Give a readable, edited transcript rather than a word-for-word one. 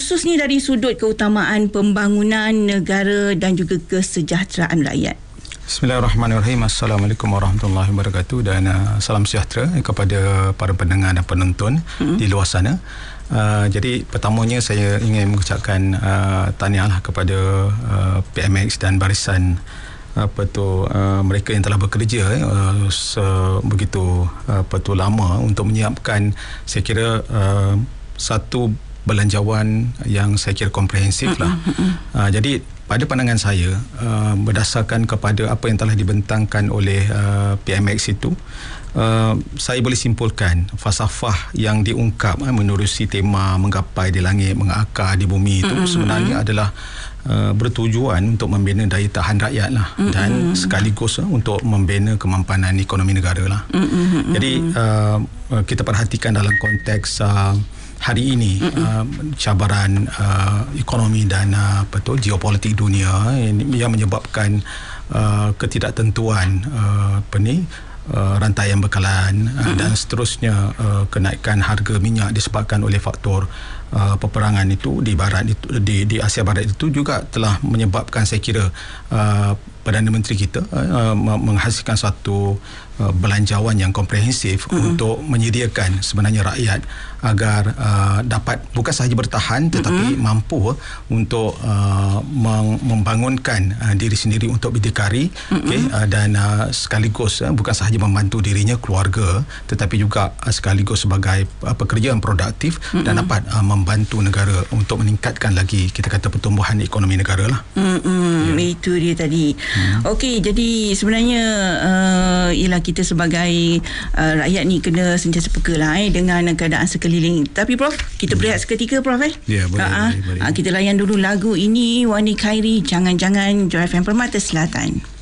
khususnya dari sudut keutamaan pembangunan negara dan juga kesejahteraan rakyat. Bismillahirrahmanirrahim. Assalamualaikum warahmatullahi wabarakatuh dan salam sejahtera kepada para pendengar dan penonton di luar sana. Jadi pertamanya saya ingin mengucapkan tahniahlah kepada PMX dan barisan mereka yang telah bekerja begitu lama untuk menyiapkan, saya kira, satu belanjawan yang saya kira komprehensif lah. Jadi pada pandangan saya, berdasarkan kepada apa yang telah dibentangkan oleh PMX itu, saya boleh simpulkan falsafah yang diungkap menerusi tema menggapai di langit, mengakar di bumi itu sebenarnya adalah bertujuan untuk membina daya tahan rakyat lah, dan sekaligus untuk membina kemampanan ekonomi negara lah. Jadi kita perhatikan dalam konteks hari ini, cabaran ekonomi dan geopolitik dunia yang menyebabkan ketidaktentuan rantaian bekalan dan seterusnya, kenaikan harga minyak disebabkan oleh faktor peperangan itu di barat itu, di Asia Barat itu juga telah menyebabkan, saya kira, Perdana Menteri kita menghasilkan satu belanjawan yang komprehensif untuk menyediakan sebenarnya rakyat agar dapat bukan sahaja bertahan tetapi mampu untuk membangunkan diri sendiri untuk berdikari, dan sekaligus bukan sahaja membantu dirinya, keluarga, tetapi juga sekaligus sebagai pekerja yang produktif dan dapat membantu negara untuk meningkatkan lagi, kita kata, pertumbuhan ekonomi negara lah. Itu dia tadi. Okey, jadi sebenarnya ialah kita sebagai rakyat ni kena sentiasa peka lah dengan keadaan sekeliling. Tapi Prof, kita berehat seketika, Prof. Ya, boleh. Kita layan dulu lagu ini, Wani Khairi, Jangan-Jangan, Joy FM Permata Selatan.